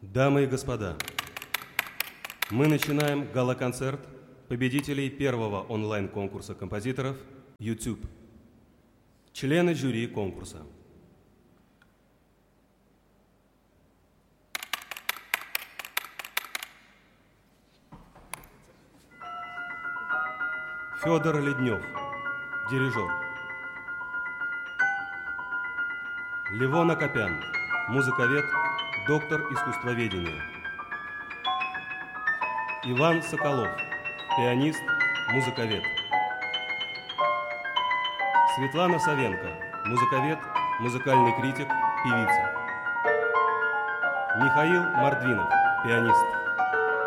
Дамы и господа, мы начинаем гала-концерт победителей первого онлайн-конкурса композиторов YouTube. Члены жюри конкурса. Федор Леднев, дирижер. Левон Акопян, музыковед, доктор искусствоведения. Иван Соколов, пианист, музыковед. Светлана Савенко, музыковед, музыкальный критик, певица. Михаил Мордвинов, пианист.